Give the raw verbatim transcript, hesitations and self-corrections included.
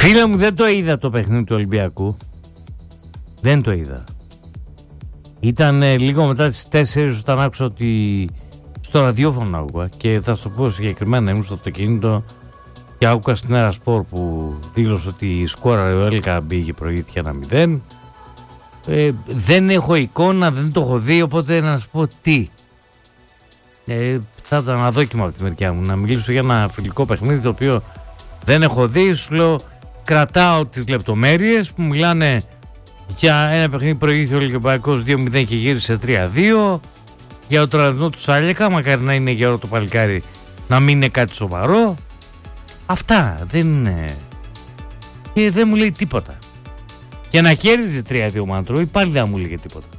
Φίλε μου, δεν το είδα το παιχνίδι του Ολυμπιακού. Δεν το είδα. Ήταν ε, λίγο μετά τις τέσσερις όταν άκουσα ότι στο ραδιόφωνο άκουγα και θα σου το πω συγκεκριμένα, ήμουν στο αυτοκίνητο και άκουγα στην Έρα Σπορ που δήλωσε ότι σκόραρε ο Έλκα, μπήκε προηγήθηκε ένα μηδέν. Ε, δεν έχω εικόνα, δεν το έχω δει, οπότε να σου πω τι. Ε, θα ήταν αδόκιμο από τη μεριά μου να μιλήσω για ένα φιλικό παιχνίδι το οποίο δεν έχω δει. Σου λέω, κρατάω τις λεπτομέρειες που μιλάνε για ένα παιχνίδι προηγήθηκε ο Ολυμπιακός δύο μηδέν και γύρισε τρία δύο. Για το τραβηγμό του Σάλιακα, μακάρι να είναι γερό το παλικάρι, να μην είναι κάτι σοβαρό. Αυτά δεν είναι. Και δεν μου λέει τίποτα. Και να κέρδιζε τρία δύο Μαντρούι, πάλι δεν μου λέγε τίποτα.